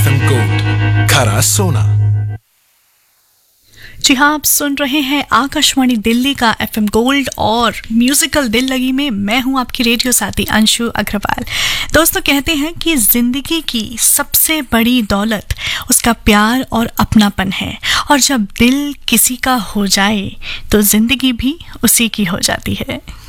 FM gold, खरा सोना। जी हाँ, आप सुन रहे हैं आकाशवाणी दिल्ली का FM गोल्ड और म्यूजिकल दिल लगी में मैं हूँ आपकी रेडियो साथी अंशु अग्रवाल। दोस्तों, कहते हैं कि जिंदगी की सबसे बड़ी दौलत उसका प्यार और अपनापन है, और जब दिल किसी का हो जाए तो जिंदगी भी उसी की हो जाती है।